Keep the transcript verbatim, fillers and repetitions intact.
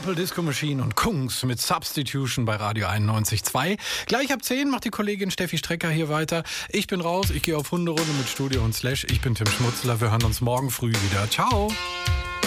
Purple Disco Machine und Kungs mit Substitution bei Radio einundneunzig Komma zwei. Gleich ab zehn macht die Kollegin Steffi Strecker hier weiter. Ich bin raus, ich gehe auf Hunderunde mit Studio und Slash. Ich bin Tim Schmutzler, wir hören uns morgen früh wieder. Ciao!